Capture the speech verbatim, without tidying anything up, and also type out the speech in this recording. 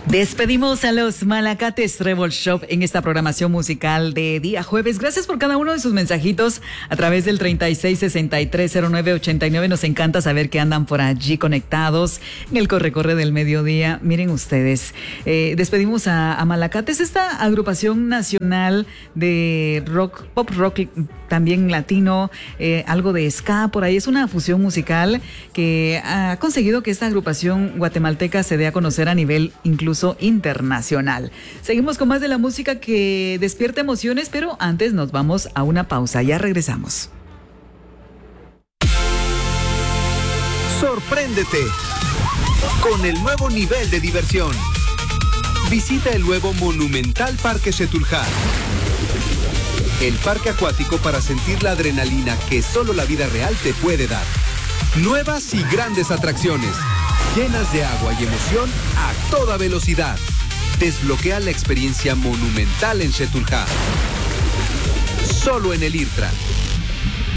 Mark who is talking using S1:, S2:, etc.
S1: Despedimos a los Malacates Treble Shop en esta programación musical de día jueves. Gracias por cada uno de sus mensajitos a través del treinta y seis, sesenta y tres, cero nueve, ochenta y nueve. Nos encanta saber que andan por allí conectados en el corre-corre del mediodía. Miren ustedes, eh, despedimos a, a Malacates, esta agrupación nacional de rock, pop rock, también latino, eh, algo de ska por ahí. Es una fusión musical que ha conseguido que esta agrupación guatemalteca se dé a conocer a nivel incluso internacional. Seguimos con más de la música que despierta emociones, pero antes nos vamos a una pausa. Ya regresamos.
S2: Sorpréndete con el nuevo nivel de diversión. Visita el nuevo Monumental Parque Xetulhá, el parque acuático para sentir la adrenalina que solo la vida real te puede dar. Nuevas y grandes atracciones, llenas de agua y emoción a toda velocidad. Desbloquea la experiencia monumental en Xetulhá. Solo en el IRTRA.